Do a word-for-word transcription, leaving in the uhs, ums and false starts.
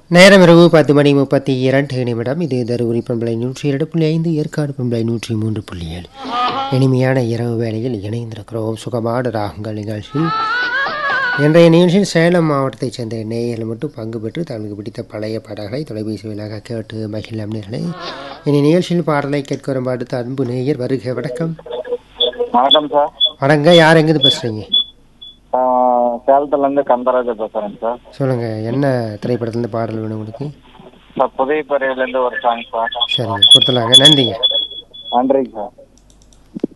நேரம் இரவு பத்து மணி முப்பத்தி இரண்டு நிமிடம். இது தருமபுரி பண்பலை நூற்றி இரண்டு புள்ளி ஐந்து, ஏற்காடு பண்பலை நூற்றி மூன்று புள்ளி ஏழு. இனிமையான இரவு வேளையில் இணைந்திருக்கிறோம் சுகமான ராகங்கள் நிகழ்ச்சியில். இன்றைய நிகழ்ச்சியில் சேலம் மாவட்டத்தைச் சேர்ந்த நேயர்கள் மட்டும் பங்கு பெற்று தங்களுக்கு பிடித்த பழைய பாடல்களை தொலைபேசி வழியாக கேட்டு மகிழம் நேயர்களே. இனி நிகழ்ச்சியில் பாடலை கேட்க வரும் அடுத்த அன்பு நேயர் வருக. வணக்கம். வணக்கம் சார். வணங்க. யார் எங்கிருந்து பேசுறீங்க? சேலத்துல இருந்து கந்தராஜா பேசுறேன் சார். சொல்லுங்க, என்ன திரைப்படத்துல இருந்து பாடல் வேணும் உங்களுக்கு? சார் புதிய பறையில இருந்து ஒரு சாங் சார். சரிங்க, கொடுத்துலாங்க. நன்றிங்க. நன்றிங்க சார்.